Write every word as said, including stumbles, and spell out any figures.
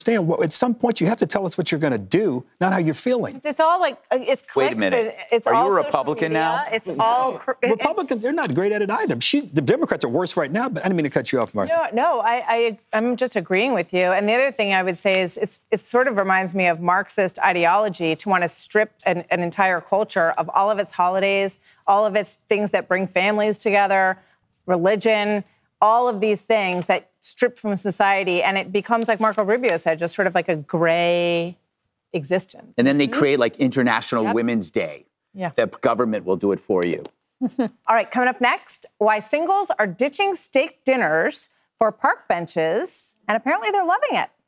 understand. Well, at some point, you have to tell us what you're going to do, not how you're feeling. It's, it's all like, it's clicks. Wait a minute. It's Are all you a social Republican media. now? It's all... Republicans, they're not great at it either. She's, the Democrats are worse right now, but I didn't mean to cut you off, Martha. No, no, I, I, I'm just agreeing with you. And the other thing I would say is it's, it sort of reminds me of Marxist ideology to want to strip an, an entire culture of all of its holidays, all of its things that bring families together, religion, all of these things that strip from society, and it becomes, like Marco Rubio said, just sort of like a gray existence. And then they create like International Yep. Women's Day. Yeah. The government will do it for you. All right, coming up next, why singles are ditching steak dinners for park benches, and apparently they're loving it.